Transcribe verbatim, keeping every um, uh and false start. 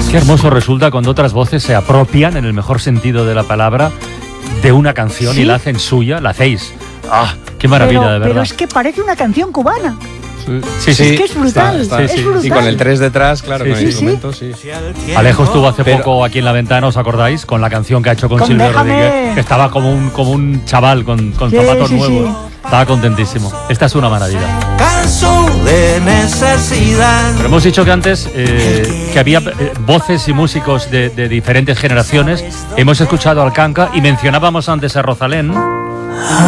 Qué hermoso resulta cuando otras voces se apropian, en el mejor sentido de la palabra, de una canción, ¿sí?, y la hacen suya, la hacéis. ¡Ah! ¡Qué maravilla, pero, de verdad! Pero es que parece una canción cubana. Sí, sí, sí. Es que es brutal, está, está, es sí, brutal. Y con el tres detrás, claro, sí, con sí, el sí. instrumento, sí. Alejo estuvo hace pero, poco aquí en La Ventana, ¿os acordáis? Con la canción que ha hecho con, con Silvio Déjame. Rodríguez, que estaba como un, como un chaval con, con Sí, zapatos sí, nuevos. sí. Estaba contentísimo. Esta es una maravilla. Canso de necesidad. Pero hemos dicho que antes eh, que había eh, voces y músicos de, de diferentes generaciones. Hemos escuchado al Kanka y mencionábamos antes a Rosalén.